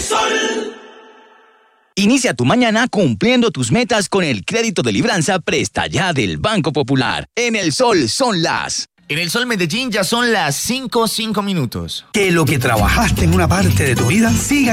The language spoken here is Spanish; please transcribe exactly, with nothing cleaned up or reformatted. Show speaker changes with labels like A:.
A: Sol.
B: Inicia tu mañana cumpliendo tus metas con el crédito de libranza Presta Ya del Banco Popular. En El Sol son las...
C: En El Sol Medellín ya son las cinco, cinco minutos.
D: Que lo que trabajaste en una parte de tu vida siga